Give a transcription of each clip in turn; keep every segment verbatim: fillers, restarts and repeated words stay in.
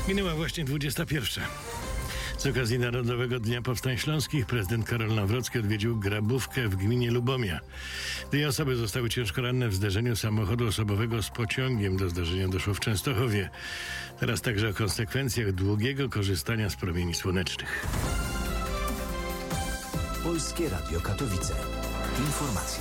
Minęła właśnie dwudziesta pierwsza. Z okazji Narodowego Dnia Powstań Śląskich prezydent Karol Nawrocki odwiedził Grabówkę w gminie Lubomia. Dwie osoby zostały ciężko ranne w zderzeniu samochodu osobowego z pociągiem. Do zdarzenia doszło w Częstochowie. Teraz także o konsekwencjach długiego korzystania z promieni słonecznych. Polskie Radio Katowice. Informacje.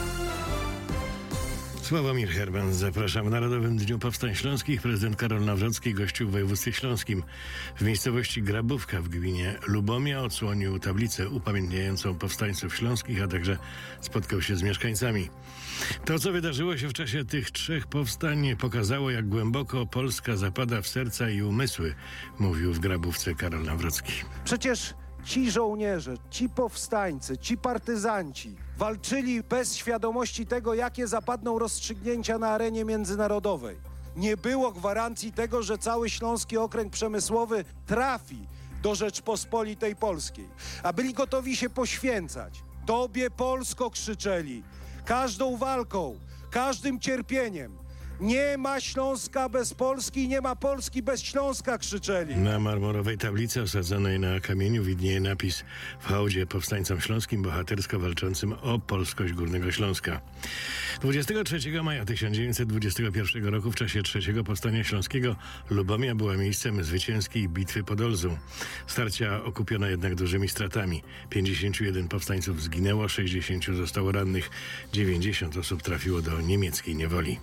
Sławomir Herman, zapraszam. W Narodowym Dniu Powstań Śląskich prezydent Karol Nawrocki gościł w województwie śląskim. W miejscowości Grabówka w gminie Lubomia odsłonił tablicę upamiętniającą powstańców śląskich, a także spotkał się z mieszkańcami. To, co wydarzyło się w czasie tych trzech powstań, pokazało, jak głęboko Polska zapada w serca i umysły, mówił w Grabówce Karol Nawrocki. Przecież ci żołnierze, ci powstańcy, ci partyzanci walczyli bez świadomości tego, jakie zapadną rozstrzygnięcia na arenie międzynarodowej. Nie było gwarancji tego, że cały Śląski Okręg Przemysłowy trafi do Rzeczpospolitej Polskiej. A byli gotowi się poświęcać. Tobie Polsko krzyczeli. Każdą walką, każdym cierpieniem. Nie ma Śląska bez Polski, nie ma Polski bez Śląska, krzyczeli. Na marmurowej tablicy osadzonej na kamieniu widnieje napis: w hołdzie powstańcom śląskim bohatersko walczącym o polskość Górnego Śląska. dwudziestego trzeciego maja tysiąc dziewięćset dwudziestego pierwszego roku w czasie trzeciego powstania śląskiego Lubomia była miejscem zwycięskiej bitwy pod Olzą. Starcia okupiona jednak dużymi stratami. pięćdziesięciu jeden powstańców zginęło, sześćdziesięciu zostało rannych, dziewięćdziesiąt osób trafiło do niemieckiej niewoli.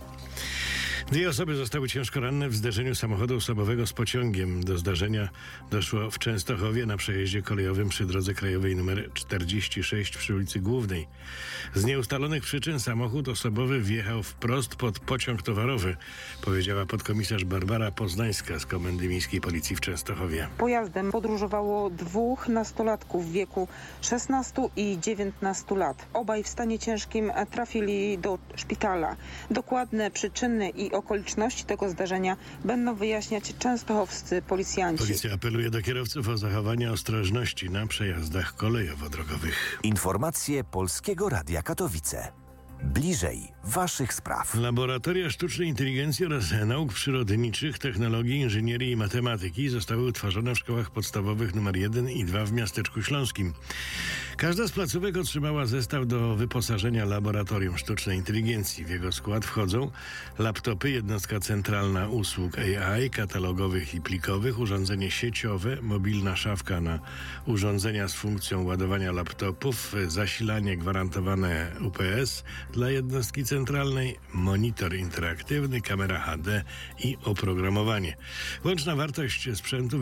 Dwie osoby zostały ciężko ranne w zderzeniu samochodu osobowego z pociągiem. Do zdarzenia doszło w Częstochowie na przejeździe kolejowym przy drodze krajowej nr czterdzieści sześć przy ulicy Głównej. Z nieustalonych przyczyn samochód osobowy wjechał wprost pod pociąg towarowy, powiedziała podkomisarz Barbara Poznańska z Komendy Miejskiej Policji w Częstochowie. Pojazdem podróżowało dwóch nastolatków w wieku szesnastu i dziewiętnastu lat. Obaj w stanie ciężkim trafili do szpitala. Dokładne przyczyny i okoliczności tego zdarzenia będą wyjaśniać częstochowscy policjanci. Policja apeluje do kierowców o zachowanie ostrożności na przejazdach kolejowo-drogowych. Informacje Polskiego Radia Katowice. Bliżej waszych spraw. Laboratoria sztucznej inteligencji oraz nauk przyrodniczych, technologii, inżynierii i matematyki zostały utworzone w szkołach podstawowych numer jeden i dwa w Miasteczku Śląskim. Każda z placówek otrzymała zestaw do wyposażenia laboratorium sztucznej inteligencji. W jego skład wchodzą laptopy, jednostka centralna usług A I, katalogowych i plikowych, urządzenie sieciowe, mobilna szafka na urządzenia z funkcją ładowania laptopów, zasilanie gwarantowane U P S dla jednostki centralnej, monitor interaktywny, kamera H D i oprogramowanie. Łączna wartość sprzętu